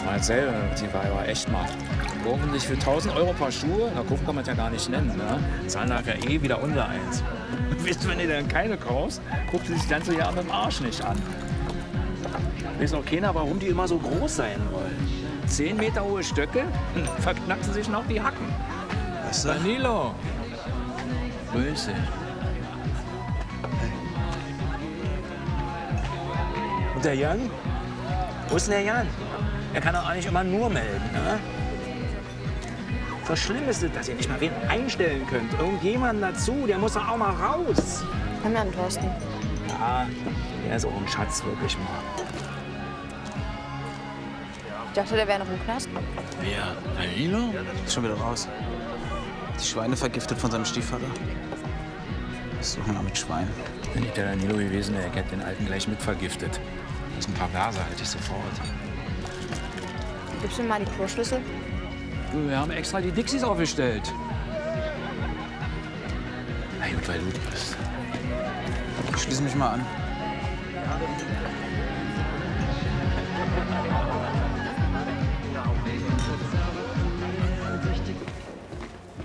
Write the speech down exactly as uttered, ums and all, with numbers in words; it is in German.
Mal erzählen, die war aber echt mal. Ordentlich für tausend Euro paar Schuhe, na Kufen kann man es ja gar nicht nennen, ne? Zahlen nachher eh wieder unser eins. Wisst ihr, wenn ihr dann keine kaufst, guckt sie sich das ganze Jahr mit dem Arsch nicht an. Weiß auch keiner, warum die immer so groß sein wollen. Zehn Meter hohe Stöcke, verknacken sich noch die Hacken. Was ist Danilo, grüß dich. Und der Jan? Wo ist denn der Jan? Er kann doch eigentlich immer nur melden, ne? So schlimm ist es, dass ihr nicht mal wen einstellen könnt. Irgendjemanden dazu, der muss doch auch mal raus. Komm an, Thorsten. Ja, der ist auch ein Schatz, wirklich mal. Ich dachte, der wäre noch im Knast. Wer? Danilo? Ist schon wieder raus. Die Schweine vergiftet von seinem Stiefvater. Was suchen wir mit Schwein? Wenn nicht der Danilo gewesen wäre, hätte den Alten gleich mit vergiftet. Das ist ein paar Verse, hätte ich sofort. Gibst du mir mal die Kloschlüssel? Du, wir haben extra die Dixies aufgestellt. Na gut, weil du bist. Ich schließe mich mal an.